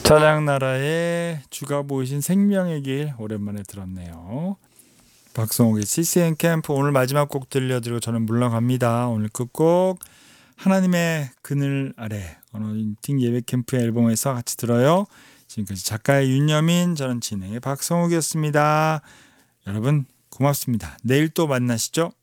찬양나라의 주가 보이신 생명의 길 오랜만에 들었네요. 박성욱의 CCM 캠프 오늘 마지막 곡 들려드리고 저는 물러갑니다. 오늘 끝곡 하나님의 그늘 아래 어노인팅 예배 캠프 앨범에서 같이 들어요. 지금까지 작가의 윤여민, 저는 진행의 박성욱이었습니다. 여러분 고맙습니다. 내일 또 만나시죠.